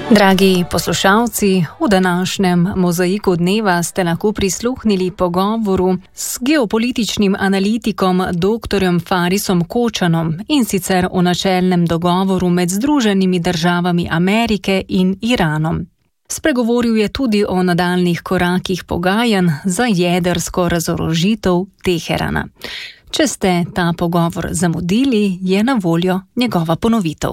Dragi poslušalci, v današnjem mozaiku dneva ste lahko prisluhnili pogovoru s geopolitičnim analitikom dr. Farisom Kočanom, in sicer o načelnem dogovoru med Združenimi državami Amerike in Iranom. Spregovoril je tudi o nadaljnih korakih pogajanj za jedrsko razorožitev Teherana. Če ste ta pogovor zamudili, je na voljo njegova ponovitev.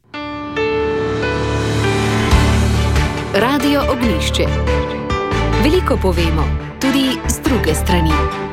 Radio Ognjišče. Veliko povemo, tudi z druge strani.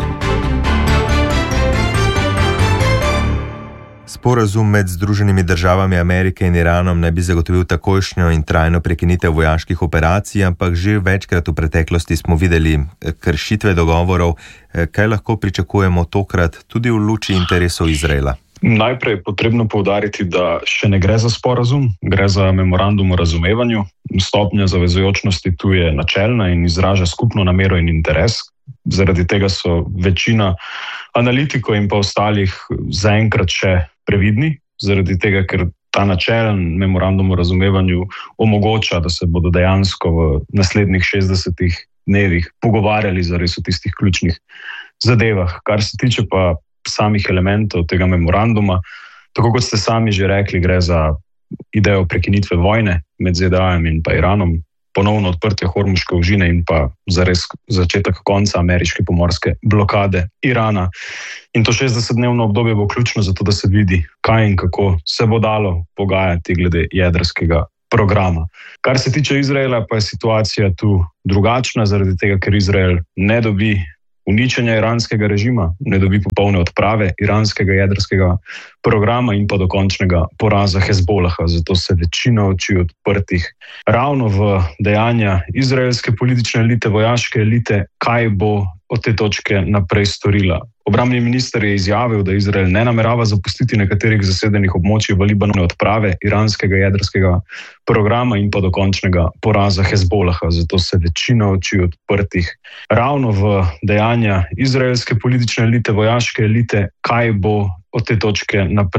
Sporazum med Združenimi državami Amerike in Iranom ne bi zagotovil takojšnjo in trajno prekinitev vojaških operacij, ampak že večkrat v preteklosti smo videli kršitve dogovorov. Kaj lahko pričakujemo tokrat tudi v luči interesov Izraela? Najprej je potrebno poudariti, da še ne gre za sporazum, gre za memorandum o razumevanju. Stopnja zavezujočnosti tu je načelna in izraža skupno namero in interes. Zaradi tega so večina analitikov in pa ostalih zaenkrat še previdni, zaradi tega, ker ta načelen memorandum o razumevanju omogoča, da se bodo dejansko v naslednjih 60 dnevih pogovarjali zares o tistih ključnih zadevah. Kar se tiče pa samih elementov tega memoranduma, tako kot ste sami že rekli, gre za idejo prekinitve vojne med ZDA-jem in pa Iranom, ponovno odprtje Hormuške ožine in pa zares začetek konca ameriške pomorske blokade Irana. In to 60-dnevno obdobje bo ključno za to, da se vidi, kaj in kako se bo dalo pogajati glede jedrskega programa. Kar se tiče Izraela, pa je situacija tu drugačna, zaradi tega, ker Izrael ne dobi uničenja iranskega režima, ne dobi popolne odprave iranskega jedrskega programa in pa dokončnega poraza Hezbolaha. Zato se večina oči odprtih ravno v dejanja izraelske politične elite, vojaške elite, kaj bo od te točke naprej storila. Obrambni minister je izjavil, da Izrael ne namerava zapustiti nekaterih zasedenih območij v Libanonu, odprave iranskega jedrskega programa in pa dokončnega poraza Hezbolaha. Zato se večina oči odprtih ravno v dejanja izraelske politične elite, vojaške elite, kaj bo od te točke naprej